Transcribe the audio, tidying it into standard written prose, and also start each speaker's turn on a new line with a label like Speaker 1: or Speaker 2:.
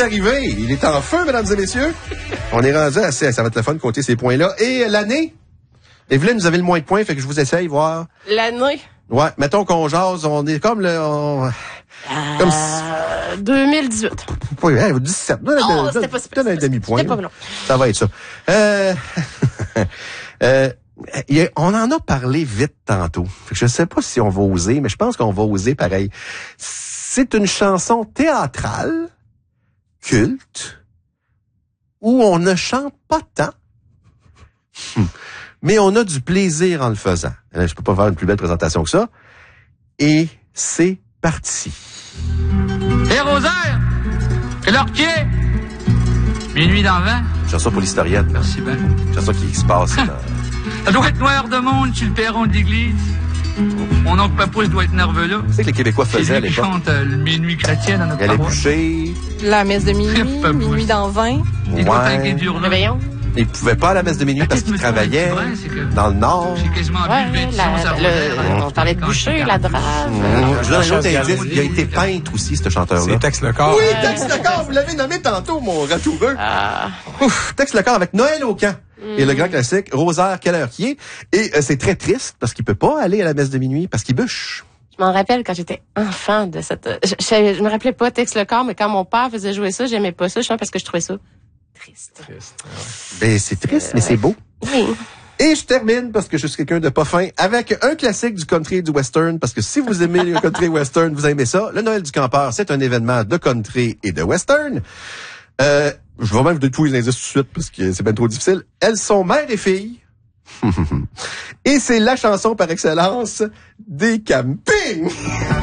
Speaker 1: arrivé. Il est en feu, mesdames et messieurs. On est rendu assez. Ça va être le fun de compter ces points-là. Et l'année? Evelyne, vous avez le moins de points, fait que je vous essaye, voir.
Speaker 2: L'année?
Speaker 1: Ouais, mettons qu'on jase, on est comme comme
Speaker 2: 2018.
Speaker 1: Oui, 17.
Speaker 2: C'était pas super.
Speaker 1: Donne un demi-point.
Speaker 2: C'était pas long.
Speaker 1: Ça va être ça. On en a parlé vite tantôt. Fait que je sais pas si on va oser, mais je pense qu'on va oser pareil. C'est une chanson théâtrale, culte, où on ne chante pas tant, mais on a du plaisir en le faisant. Je peux pas faire une plus belle présentation que ça. Et c'est parti.
Speaker 3: Hé, Rosaire! Quelle heure qu'il est? Minuit dans le vent.
Speaker 1: Chanson pour l'historienne.
Speaker 3: Merci bien.
Speaker 1: Chanson qui se passe dans...
Speaker 3: Ça doit être noir de monde sur le perron de l'église. Mon oncle Papouche doit être nerveux là.
Speaker 1: C'est que les Québécois faisaient à
Speaker 3: C'est lui qui
Speaker 1: l'époque.
Speaker 3: chante le minuit chrétien dans notre
Speaker 1: Il allait
Speaker 3: paroisse.
Speaker 1: boucher.
Speaker 4: La messe de minuit,
Speaker 3: Pas
Speaker 4: minuit dans 20.
Speaker 3: Il doit
Speaker 1: Ouais.
Speaker 3: tanguer dur là.
Speaker 2: Réveillon.
Speaker 1: Il pouvait pas à la messe de minuit parce qu'il travaillait dans le Nord.
Speaker 3: J'ai quasiment bu le vin de son à Rosaire.
Speaker 2: On parlait de boucher, la drave.
Speaker 1: Je donne un autre indice. Il a été peintre aussi, ce chanteur-là.
Speaker 5: C'est Tex Lecor.
Speaker 1: Oui, Tex Lecor, vous l'avez nommé tantôt, mon ratoureux. Ouf, Tex Lecor avec Noël au camp. Et le grand classique, Rosaire, quelle heure qui est. Et c'est très triste parce qu'il peut pas aller à la messe de minuit parce qu'il bûche.
Speaker 2: Je m'en rappelle quand j'étais enfant de cette... Je me rappelais pas Tex Lecor, mais quand mon père faisait jouer ça, j'aimais pas ça. Je pense parce que je trouvais ça triste.
Speaker 1: Ben, c'est triste, mais c'est beau.
Speaker 2: Oui.
Speaker 1: Et je termine, parce que je suis quelqu'un de pas fin, avec un classique du country et du western, parce que si vous aimez le country et western, vous aimez ça. Le Noël du campeur, c'est un événement de country et de western. Je vais même vous donner tous les indices tout de suite, parce que c'est bien trop difficile. Elles sont mère et fille. Et c'est la chanson par excellence des campings.